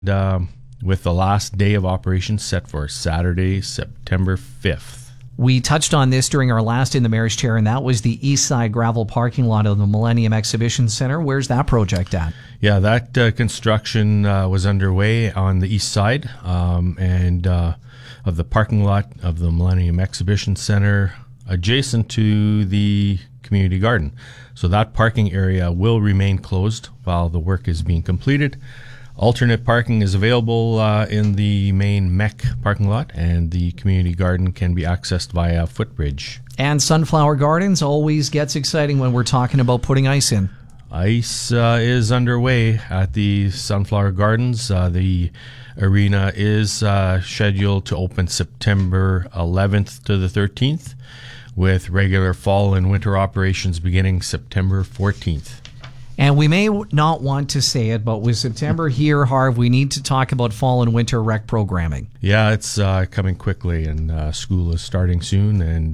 with the last day of operations set for Saturday, September 5th. We touched on this during our last In the Mayor's Chair, and that was the east side gravel parking lot of the Millennium Exhibition Center. Where's that project at? Yeah, that construction was underway on the east side and of the parking lot of the Millennium Exhibition Center, adjacent to the community garden. So that parking area will remain closed while the work is being completed. Alternate parking is available in the main MEC parking lot, and the community garden can be accessed via footbridge. And Sunflower Gardens always gets exciting when we're talking about putting ice in. Ice is underway at the Sunflower Gardens. The arena is scheduled to open September 11th to the 13th, with regular fall and winter operations beginning September 14th. And we may not want to say it, but with September here, Harv, we need to talk about fall and winter rec programming. Yeah, it's coming quickly, and school is starting soon. And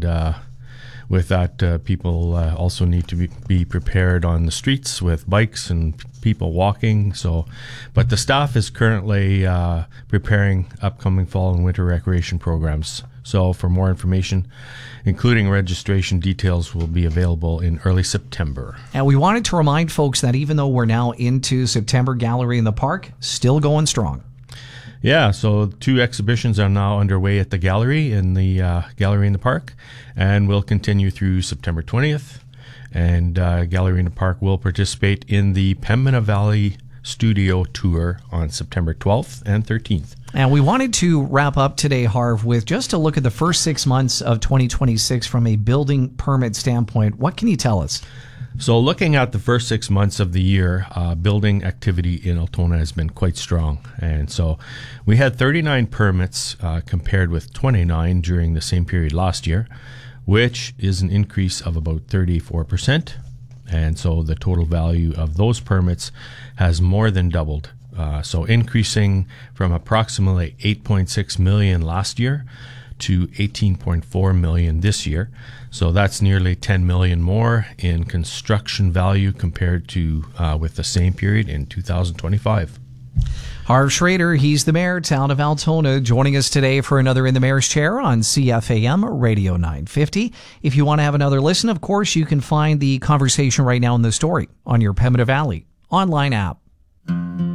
with that, people also need to be prepared on the streets with bikes and people walking. But the staff is currently preparing upcoming fall and winter recreation programs. So for more information, including registration details, will be available in early September. And we wanted to remind folks that even though we're now into September, Gallery in the Park, still going strong. Yeah, so 2 exhibitions are now underway at the Gallery in the Park, and will continue through September 20th. And Gallery in the Park will participate in the Pembina Valley Studio Tour on September 12th and 13th. And we wanted to wrap up today, Harv, with just a look at the first 6 months of 2026 from a building permit standpoint. What can you tell us? So looking at the first 6 months of the year, building activity in Altona has been quite strong. And so we had 39 permits compared with 29 during the same period last year, which is an increase of about 34%. And so the total value of those permits has more than doubled. So increasing from approximately $8.6 million last year to $18.4 million this year. So that's nearly $10 million more in construction value compared to with the same period in 2025. Harv Schrader, he's the mayor, town of Altona, joining us today for another In the Mayor's Chair on CFAM Radio 950. If you want to have another listen, of course, you can find the conversation right now in the story on your Pembina Valley online app.